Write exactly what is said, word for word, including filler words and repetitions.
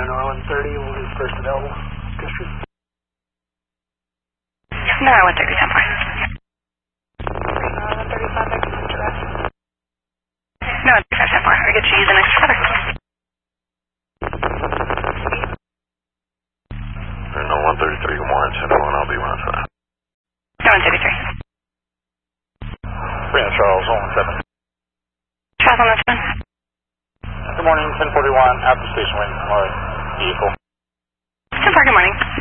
on R one thirty, we'll do first available district. No, R one thirty, ten four. R one thirty, contact direct. No, R one thirty-five, ten four. I get you using extra cover. No, one thirty-three, good morning, ten four, and I'll be one five. No, one thirty-three. Prince Charles, one seven. Charles on this one. Good morning, ten forty-one, after station wing, my vehicle. ten four, good morning.